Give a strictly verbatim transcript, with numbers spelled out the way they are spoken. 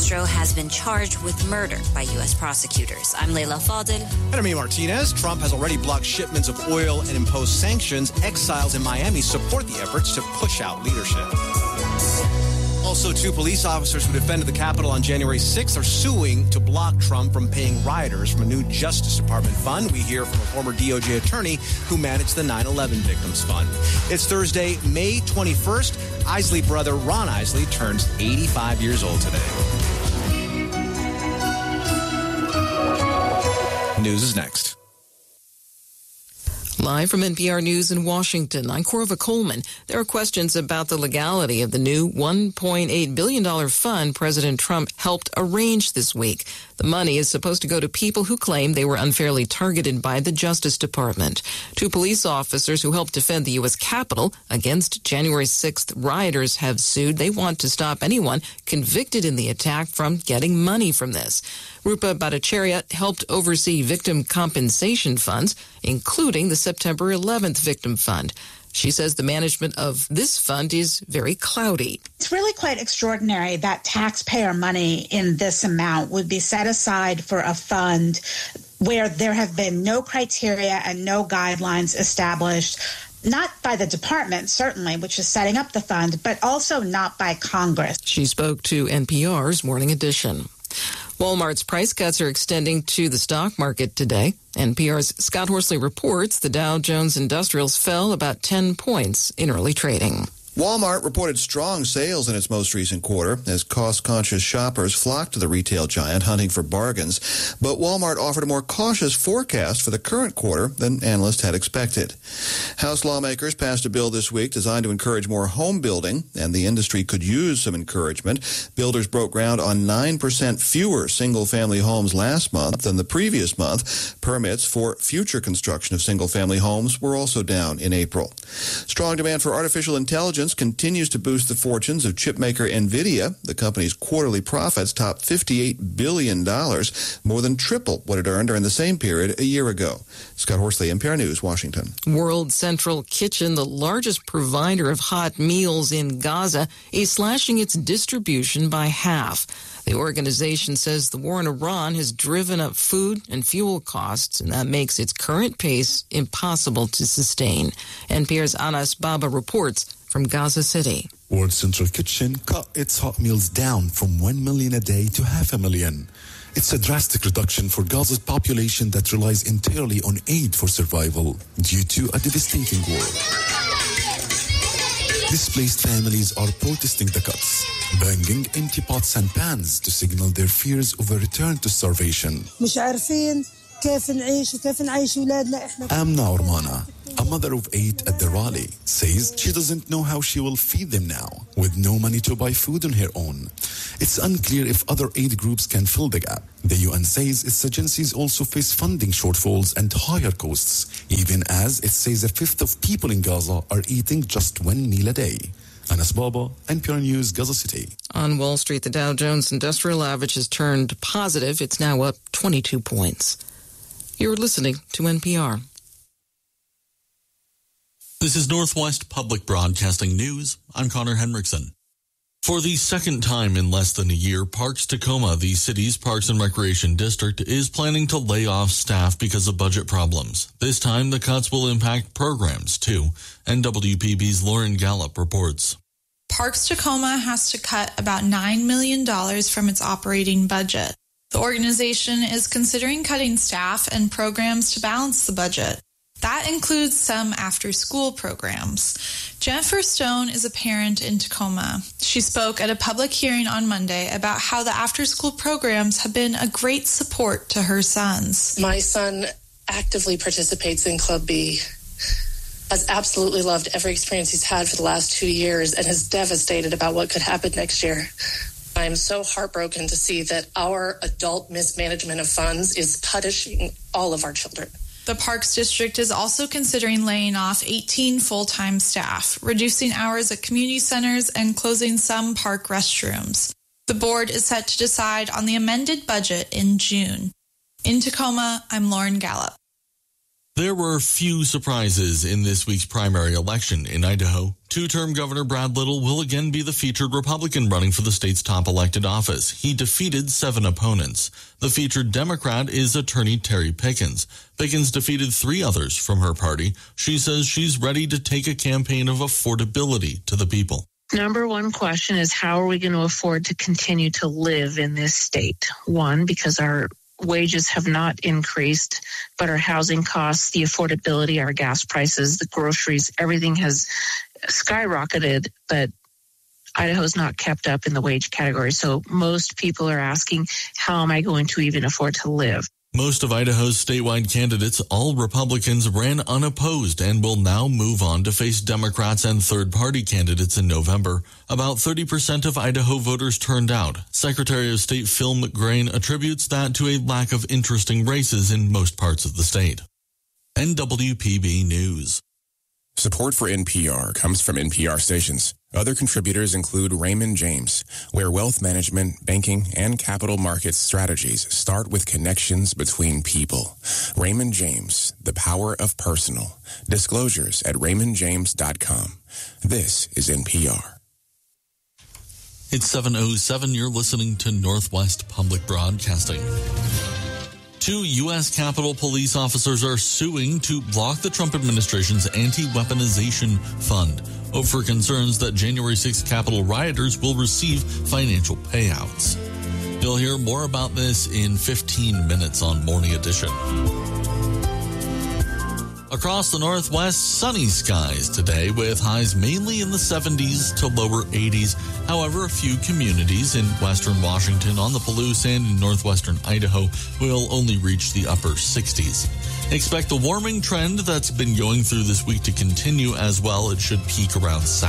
Castro has been charged with murder by U S prosecutors. I'm Leila Fadel. And I'm Amy Martinez. Trump has already blocked shipments of oil and imposed sanctions. Exiles in Miami support the efforts to push out leadership. Also, two police officers who defended the Capitol on January sixth are suing to block Trump from paying rioters from a new Justice Department fund. We hear from a former D O J attorney who managed the nine eleven Victims Fund. It's Thursday, May twenty-first. Isley brother Ron Isley turns eighty-five years old today. News is next. Live from N P R News in Washington, I'm Corva Coleman. There are questions about the legality of the new one point eight billion dollars fund President Trump helped arrange this week. The money is supposed to go to people who claim they were unfairly targeted by the Justice Department. Two police officers who helped defend the U S Capitol against January sixth rioters have sued. They want to stop anyone convicted in the attack from getting money from this. Rupa Bhattacharya helped oversee victim compensation funds, including the September eleventh Victim Fund. She says the management of this fund is very cloudy. It's really quite extraordinary that taxpayer money in this amount would be set aside for a fund where there have been no criteria and no guidelines established, not by the department, certainly, which is setting up the fund, but also not by Congress. She spoke to N P R's Morning Edition. Walmart's price cuts are extending to the stock market today. N P R's Scott Horsley reports the Dow Jones Industrials fell about ten points in early trading. Walmart reported strong sales in its most recent quarter as cost-conscious shoppers flocked to the retail giant hunting for bargains. But Walmart offered a more cautious forecast for the current quarter than analysts had expected. House lawmakers passed a bill this week designed to encourage more home building, and the industry could use some encouragement. Builders broke ground on nine percent fewer single-family homes last month than the previous month. Permits for future construction of single-family homes were also down in April. Strong demand for artificial intelligence continues to boost the fortunes of chipmaker NVIDIA. The company's quarterly profits topped fifty-eight billion dollars, more than triple what it earned during the same period a year ago. Scott Horsley, N P R News, Washington. World Central Kitchen, the largest provider of hot meals in Gaza, is slashing its distribution by half. The organization says the war in Iran has driven up food and fuel costs, and that makes its current pace impossible to sustain. N P R's Anas Baba reports from Gaza City. World Central Kitchen cut its hot meals down from one million a day to half a million. It's a drastic reduction for Gaza's population that relies entirely on aid for survival due to a devastating war. Displaced families are protesting the cuts, banging empty pots and pans to signal their fears of a return to starvation. Amna Ormana, a mother of eight at the rally, says she doesn't know how she will feed them now, with no money to buy food on her own. It's unclear if other aid groups can fill the gap. The U N says its agencies also face funding shortfalls and higher costs, even as it says a fifth of people in Gaza are eating just one meal a day. Anas Baba, N P R News, Gaza City. On Wall Street, the Dow Jones Industrial Average has turned positive. It's now up twenty-two points. You're listening to N P R. This is Northwest Public Broadcasting News. I'm Connor Henriksen. For the second time in less than a year, Parks Tacoma, the city's Parks and Recreation District, is planning to lay off staff because of budget problems. This time, the cuts will impact programs, too. N W P B's Lauren Gallup reports. Parks Tacoma has to cut about nine million dollars from its operating budget. The organization is considering cutting staff and programs to balance the budget. That includes some after-school programs. Jennifer Stone is a parent in Tacoma. She spoke at a public hearing on Monday about how the after-school programs have been a great support to her sons. My son actively participates in Club B, has absolutely loved every experience he's had for the last two years, and is devastated about what could happen next year. I'm so heartbroken to see that our adult mismanagement of funds is punishing all of our children. The Parks District is also considering laying off eighteen full-time staff, reducing hours at community centers, and closing some park restrooms. The board is set to decide on the amended budget in June. In Tacoma, I'm Lauren Gallup. There were few surprises in this week's primary election in Idaho. Two-term Governor Brad Little will again be the featured Republican running for the state's top elected office. He defeated seven opponents. The featured Democrat is attorney Terry Pickens. Pickens defeated three others from her party. She says she's ready to take a campaign of affordability to the people. Number one question is, how are we going to afford to continue to live in this state? One, because our wages have not increased, but our housing costs, the affordability, our gas prices, the groceries, everything has skyrocketed, but Idaho's not kept up in the wage category. So most people are asking, how am I going to even afford to live? Most of Idaho's statewide candidates, all Republicans, ran unopposed and will now move on to face Democrats and third-party candidates in November. About thirty percent of Idaho voters turned out. Secretary of State Phil McGrain attributes that to a lack of interesting races in most parts of the state. N W P B News. Support for N P R comes from N P R stations. Other contributors include Raymond James, where wealth management, banking, and capital markets strategies start with connections between people. Raymond James, the power of personal. Disclosures at raymond james dot com. This is N P R. It's seven oh seven. You're listening to Northwest Public Broadcasting. Two U S Capitol police officers are suing to block the Trump administration's anti-weaponization fund over concerns that January sixth Capitol rioters will receive financial payouts. You'll hear more about this in fifteen minutes on Morning Edition. Across the Northwest, sunny skies today with highs mainly in the seventies to lower eighties. However, a few communities in western Washington, on the Palouse, and in northwestern Idaho will only reach the upper sixties. Expect the warming trend that's been going through this week to continue as well. It should peak around Saturday.